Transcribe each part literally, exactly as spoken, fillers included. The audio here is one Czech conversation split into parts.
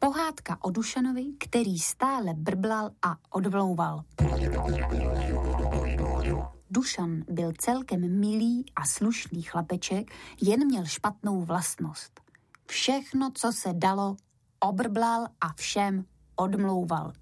Pohádka o Dušanovi, který stále brblal a odmlouval. Dušan byl celkem milý a slušný chlapeček, jen měl špatnou vlastnost. Všechno, co se dalo, obrblal a všem odmlouval.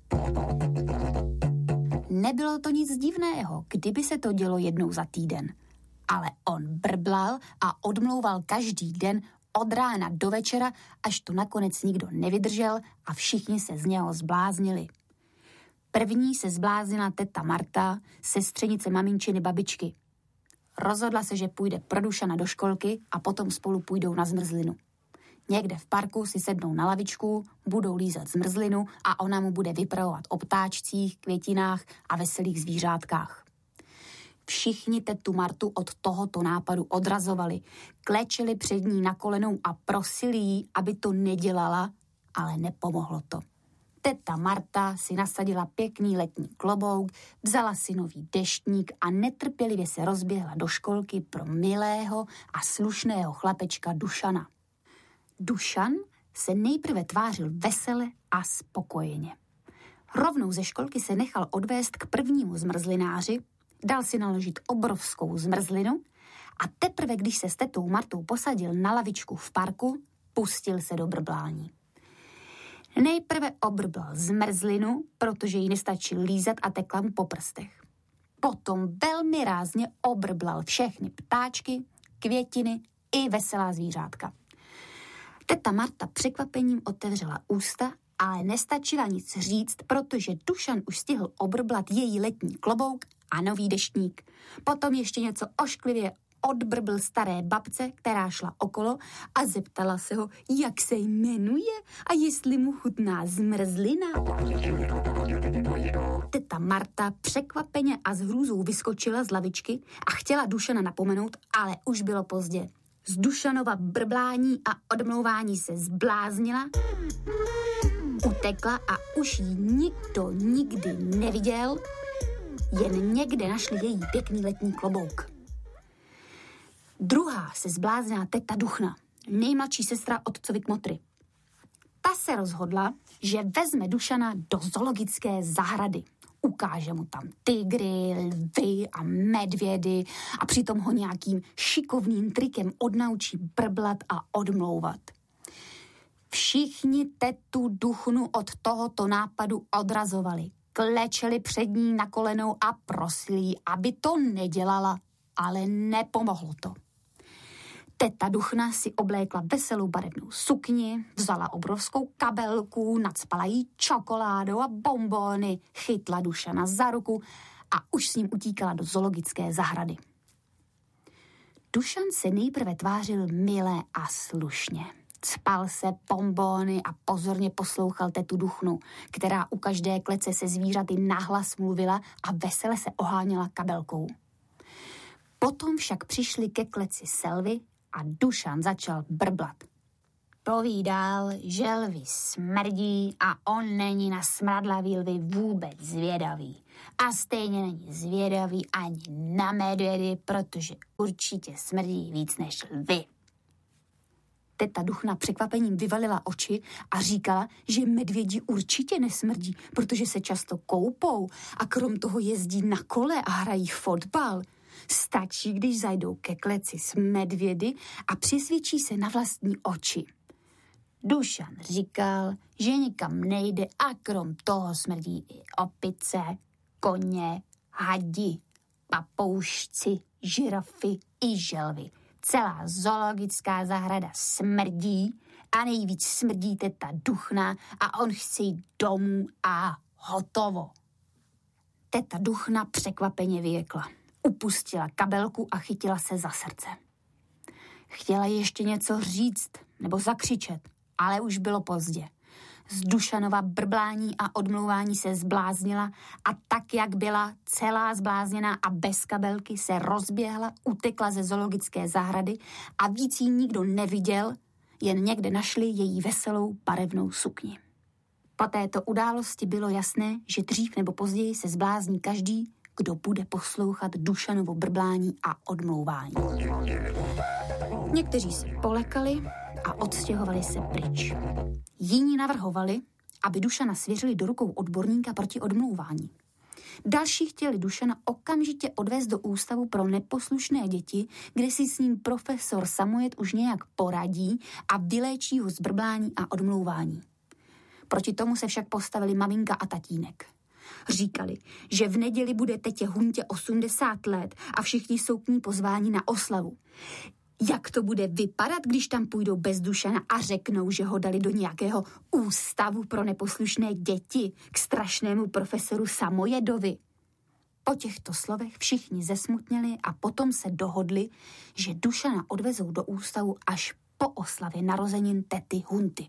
Nebylo to nic divného, kdyby se to dělo jednou za týden. Ale on brblal a odmlouval každý den od rána do večera, až to nakonec nikdo nevydržel a všichni se z něho zbláznili. První se zbláznila teta Marta, sestřenice maminčiny babičky. Rozhodla se, že půjde pro Dušana do školky a potom spolu půjdou na zmrzlinu. Někde v parku si sednou na lavičku, budou lízat zmrzlinu a ona mu bude vypravovat o ptáčcích, květinách a veselých zvířátkách. Všichni tetu Martu od tohoto nápadu odrazovali, klečeli před ní na kolenou a prosili jí, aby to nedělala, ale nepomohlo to. Teta Marta si nasadila pěkný letní klobouk, vzala si nový deštník a netrpělivě se rozběhla do školky pro milého a slušného chlapečka Dušana. Dušan se nejprve tvářil vesele a spokojeně. Rovnou ze školky se nechal odvést k prvnímu zmrzlináři, dal si naložit obrovskou zmrzlinu a teprve, když se s tetou Martou posadil na lavičku v parku, pustil se do brblání. Nejprve obrbl zmrzlinu, protože jí nestačil lízat a tekla mu po prstech. Potom velmi rázně obrblal všechny ptáčky, květiny i veselá zvířátka. Teta Marta překvapením otevřela ústa, ale nestačila nic říct, protože Dušan už stihl obrblat její letní klobouk a nový deštník. Potom ještě něco ošklivě odbrbl staré babce, která šla okolo a zeptala se ho, jak se jmenuje a jestli mu chutná zmrzlina. Teta Marta překvapeně a s hrůzou vyskočila z lavičky a chtěla Dušana napomenout, ale už bylo pozdě. Z Dušanova brblání a odmlouvání se zbláznila, utekla a už ji nikdo nikdy neviděl, jen někde našli její pěkný letní klobouk. Druhá se zbláznila teta Duchna, nejmladší sestra otcovi Kmotry. Ta se rozhodla, že vezme Dušana do zoologické zahrady. Ukáže mu tam tygry, lvy a medvědy a přitom ho nějakým šikovným trikem odnaučí brblat a odmlouvat. Všichni tetu Duchnu od tohoto nápadu odrazovali. Klečeli před ní na kolenou a prosili jí, aby to nedělala, ale nepomohlo to. Teta Duchna si oblékla veselou barevnou sukni, vzala obrovskou kabelku, nacpala jí čokoládou a bonbóny, chytla Dušana za ruku a už s ním utíkala do zoologické zahrady. Dušan se nejprve tvářil milé a slušně. Cpal se bonbóny a pozorně poslouchal tetu Duchnu, která u každé klece se zvířaty nahlas mluvila a vesele se oháněla kabelkou. Potom však přišli ke kleci selvy a Dušan začal brblat. Povídal, že lvy smrdí a on není na smradlavý lvy vůbec zvědavý. A stejně není zvědavý ani na medvědy, protože určitě smrdí víc než lvy. Teta Duchna překvapením vyvalila oči a říkala, že medvědi určitě nesmrdí, protože se často koupou a krom toho jezdí na kole a hrají fotbal. Stačí, když zajdou ke kleci s medvědy a přesvědčí se na vlastní oči. Dušan říkal, že nikam nejde a krom toho smrdí i opice, koně, hadi, papoušci, žirafy i želvy. Celá zoologická zahrada smrdí a nejvíc smrdí teta Duchna a on chce jít domů a hotovo. Teta Duchna překvapeně vyjekla. Upustila kabelku a chytila se za srdce. Chtěla ještě něco říct nebo zakřičet, ale už bylo pozdě. Z Dušanova brblání a odmlouvání se zbláznila a tak, jak byla celá zblázněná a bez kabelky, se rozběhla, utekla ze zoologické zahrady a víc jí nikdo neviděl, jen někde našli její veselou barevnou sukni. Po této události bylo jasné, že dřív nebo později se zblázní každý, kdo bude poslouchat Dušanovo brblání a odmlouvání. Někteří se polekali a a odstěhovali se pryč. Jiní navrhovali, aby Dušana svěřili do rukou odborníka proti odmlouvání. Další chtěli Dušana okamžitě odvést do ústavu pro neposlušné děti, kde si s ním profesor Samojet už nějak poradí a vyléčí ho z brblání a odmlouvání. Proti tomu se však postavili maminka a tatínek. Říkali, že v neděli bude tetě Huntě osmdesát let a všichni jsou k ní pozváni na oslavu. Jak to bude vypadat, když tam půjdou bez Dušana a řeknou, že ho dali do nějakého ústavu pro neposlušné děti k strašnému profesoru Samojedovi? Po těchto slovech všichni zesmutněli a potom se dohodli, že Dušana odvezou do ústavu až po oslavě narozenin tety Hunty.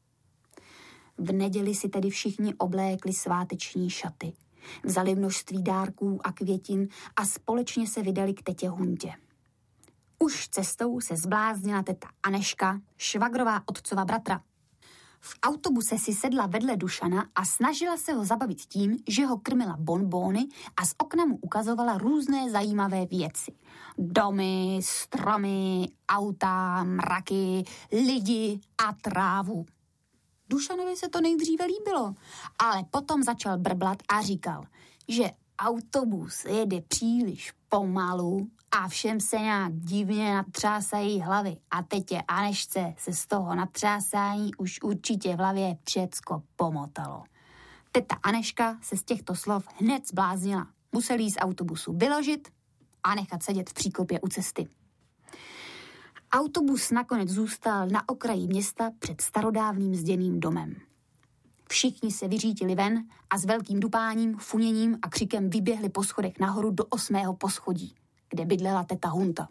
V neděli si tedy všichni oblékli sváteční šaty, vzali množství dárků a květin a společně se vydali k tetě Huntě. Už cestou se zbláznila teta Aneška, švagrová otcova bratra. V autobuse si sedla vedle Dušana a snažila se ho zabavit tím, že ho krmila bonbóny a z okna mu ukazovala různé zajímavé věci. Domy, stromy, auta, mraky, lidi a trávu. Dušanovi se to nejdříve líbilo, ale potom začal brblat a říkal, že autobus jede příliš pomalu a všem se nějak divně natřásají hlavy a tetě Anešce se z toho natřásání už určitě v hlavě všecko pomotalo. Teta Aneška se z těchto slov hned zbláznila. Museli jí z autobusu vyložit a nechat sedět v příkopě u cesty. Autobus nakonec zůstal na okraji města před starodávným zděným domem. Všichni se vyřítili ven a s velkým dupáním, funěním a křikem vyběhli po schodech nahoru do osmého poschodí, kde bydlela teta Hunta.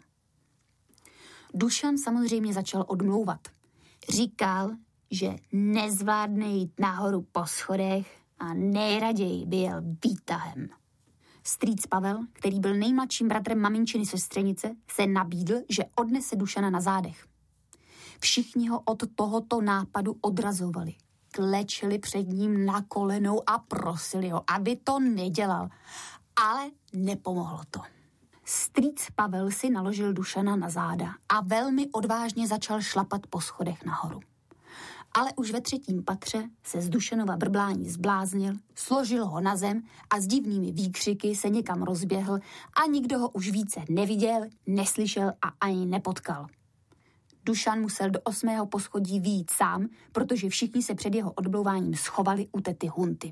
Dušan samozřejmě začal odmlouvat. Říkal, že nezvládne jít nahoru po schodech a nejraději by jel výtahem. Strýc Pavel, který byl nejmladším bratrem maminčiny sestřenice, se nabídl, že odnese Dušana na zádech. Všichni ho od tohoto nápadu odrazovali. Klečeli před ním na kolenou a prosili ho, aby to nedělal. Ale nepomohlo to. Strýc Pavel si naložil Dušana na záda a velmi odvážně začal šlapat po schodech nahoru. Ale už ve třetím patře se z Dušanova brblání zbláznil, složil ho na zem a s divnými výkřiky se někam rozběhl a nikdo ho už více neviděl, neslyšel a ani nepotkal. Dušan musel do osmého poschodí vyjít sám, protože všichni se před jeho odblouváním schovali u tety Hunty.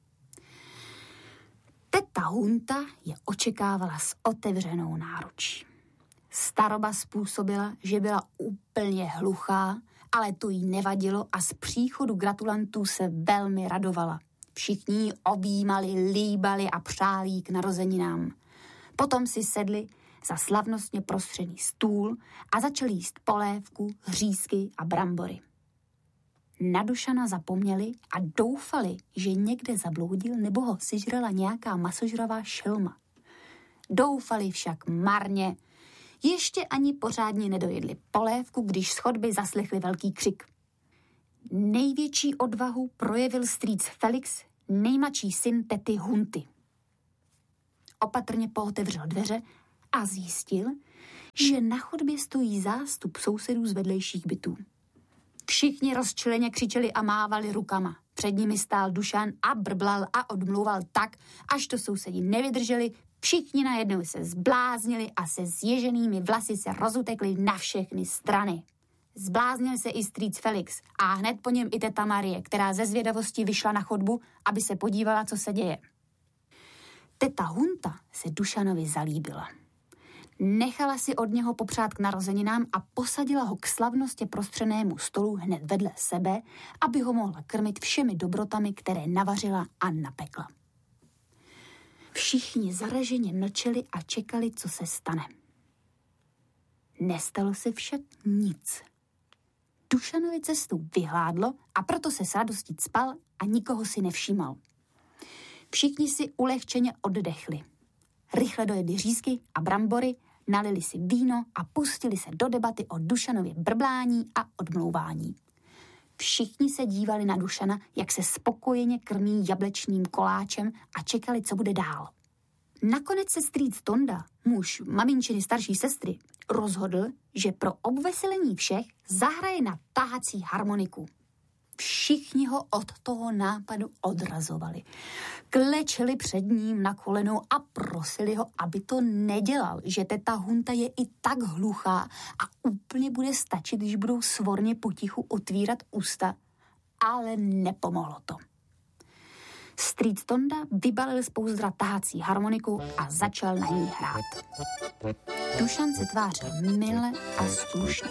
Teta Hunta je očekávala s otevřenou náručí. Staroba způsobila, že byla úplně hluchá, ale to jí nevadilo a z příchodu gratulantů se velmi radovala. Všichni ji objímali, líbali a přáli jí k narozeninám. Potom si sedli za slavnostně prostřený stůl a začali jíst polévku, hřízky a brambory. Na Dušana zapomněli a doufali, že někde zabloudil nebo ho sežrala nějaká masožravá šelma. Doufali však marně. Ještě ani pořádně nedojedli polévku, když z chodby zaslechli velký křik. Největší odvahu projevil strýc Felix, nejmladší syn tety Hunty. Opatrně pootevřel dveře a zjistil, že na chodbě stojí zástup sousedů z vedlejších bytů. Všichni rozčileně křičeli a mávali rukama. Před nimi stál Dušan a brblal a odmlouval tak, až to sousedi nevydrželi. Všichni najednou se zbláznili a se zježenými vlasy se rozutekli na všechny strany. Zbláznil se i strýc Felix a hned po něm i teta Marie, která ze zvědavosti vyšla na chodbu, aby se podívala, co se děje. Teta Hunta se Dušanovi zalíbila. Nechala si od něho popřát k narozeninám a posadila ho k slavnostě prostřenému stolu hned vedle sebe, aby ho mohla krmit všemi dobrotami, které navařila a napekla. Všichni zaraženě mlčeli a čekali, co se stane. Nestalo se však nic. Dušanovi cestu vyhládlo a proto se s radostí cpal a nikoho si nevšímal. Všichni si ulehčeně oddechli. Rychle dojedli řízky a brambory, nalili si víno a pustili se do debaty o Dušanově brblání a odmlouvání. Všichni se dívali na Dušana, jak se spokojeně krmí jablečným koláčem a čekali, co bude dál. Nakonec se strýc Tonda, muž maminčiny starší sestry, rozhodl, že pro obveselení všech zahraje na tahací harmoniku. Všichni ho od toho nápadu odrazovali. Klečeli před ním na kolenou a prosili ho, aby to nedělal, že teta Hunta je i tak hluchá a úplně bude stačit, když budou svorně potichu otvírat ústa, ale nepomohlo to. Strýc Tonda vybalil z pouzdra tahací harmoniku a začal na ní hrát. Dušan se tvářil mile a slušně.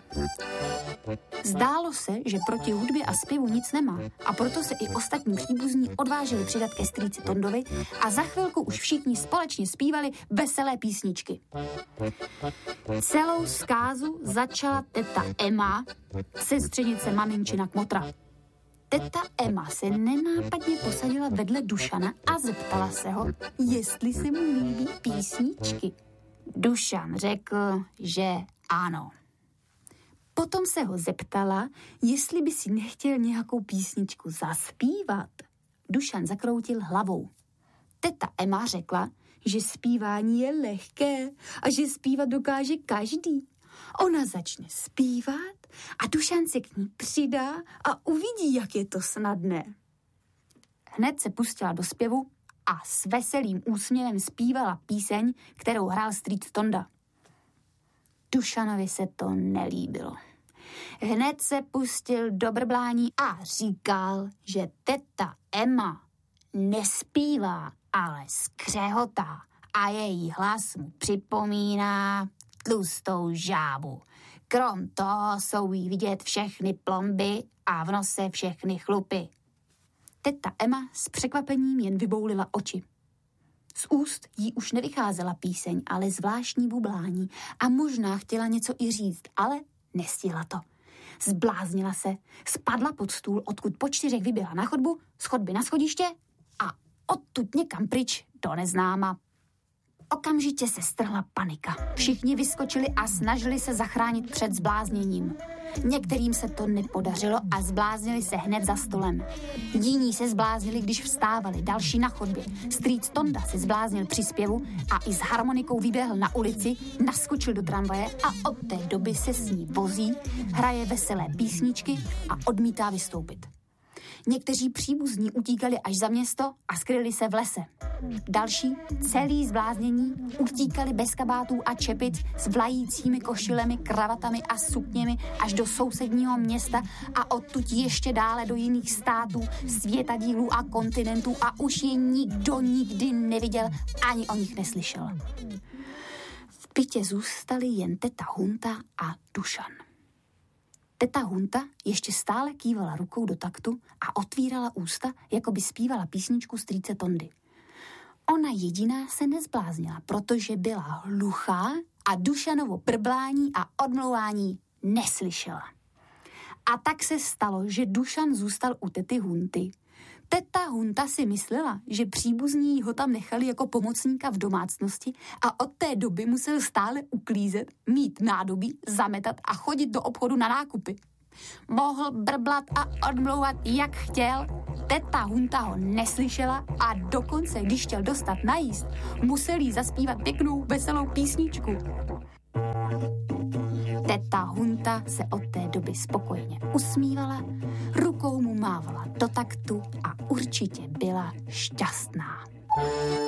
Zdálo se, že proti hudbě a zpěvu nic nemá a proto se i ostatní příbuzní odvážili přidat ke strýci Tondovi a za chvilku už všichni společně zpívali veselé písničky. Celou zkázu začala teta Emma, sestřenice maminčina Kmotra. Teta Emma se nenápadně posadila vedle Dušana a zeptala se ho, jestli se mu líbí písničky. Dušan řekl, že ano. Potom se ho zeptala, jestli by si nechtěl nějakou písničku zaspívat. Dušan zakroutil hlavou. Teta Emma řekla, že zpívání je lehké a že zpívat dokáže každý. Ona začne zpívat a Dušan se k ní přidá a uvidí, jak je to snadné. Hned se pustila do zpěvu a s veselým úsměvem zpívala píseň, kterou hrál strýc Tonda. Dušanovi se to nelíbilo. Hned se pustil do brblání a říkal, že teta Emma nespívá, ale skřehotá a její hlas mu připomíná tlustou žábu. Krom toho jsou jí vidět všechny plomby a v nose všechny chlupy. Teta Emma s překvapením jen vyboulila oči. Z úst jí už nevycházela píseň, ale zvláštní bublání a možná chtěla něco i říct, ale nestihla to. Zbláznila se, spadla pod stůl, odkud po čtyřech vyběhla na chodbu, z chodby na schodiště a odtud někam pryč do neznáma. Okamžitě se strhla panika. Všichni vyskočili a snažili se zachránit před zblázněním. Některým se to nepodařilo a zbláznili se hned za stolem. Jiní se zbláznili, když vstávali, další na chodbě. Strýc Tonda se zbláznil při zpěvu a i s harmonikou vyběhl na ulici, naskočil do tramvaje a od té doby se s ní vozí, hraje veselé písničky a odmítá vystoupit. Někteří příbuzní utíkali až za město a skryli se v lese. Další, celý zbláznění, utíkali bez kabátů a čepic s vlajícími košilemi, kravatami a sukněmi až do sousedního města a odtud ještě dále do jiných států, světadílů a kontinentů a už je nikdo nikdy neviděl ani o nich neslyšel. V bytě zůstali jen teta Hunta a Dušan. Teta Hunta ještě stále kývala rukou do taktu a otvírala ústa, jako by zpívala písničku strýce Tondy. Ona jediná se nezbláznila, protože byla hluchá a Dušanovo brblání a odmlouvání neslyšela. A tak se stalo, že Dušan zůstal u tety Hunty. Teta Hunta si myslela, že příbuzní ho tam nechali jako pomocníka v domácnosti a od té doby musel stále uklízet, mít nádobí, zametat a chodit do obchodu na nákupy. Mohl brblat a odmlouvat, jak chtěl, teta Hunta ho neslyšela a dokonce, když chtěl dostat najíst, musel jí zaspívat pěknou, veselou písničku. Teta Hunta se od té doby spokojeně usmívala, rukou mu mávala do taktu a určitě byla šťastná.